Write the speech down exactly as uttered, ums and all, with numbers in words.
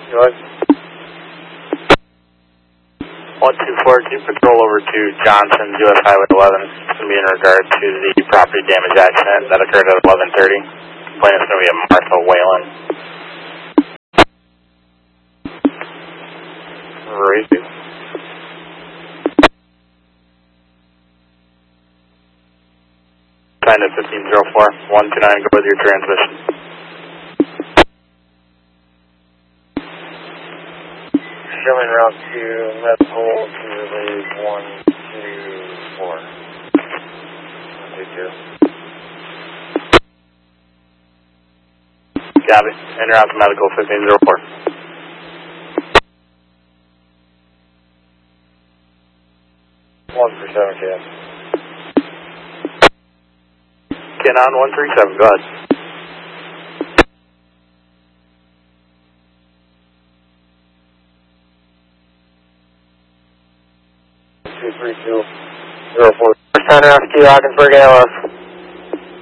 Go ahead. one two four, keep patrol over to Johnson, U S Highway eleven. It's going to be in regard to the property damage accident that occurred at eleven thirty. Complaint is going to be a Martha Whalen. Racy. Sign at fifteen oh four, one two nine, go with your transmission. Showing route to medical to relay one two four. one two two. Copy. En route to medical fifteen oh four. one three seven, Ken. Ken on one three seven, go ahead. two three two zero four. Center F T, Ogdensburg A L S.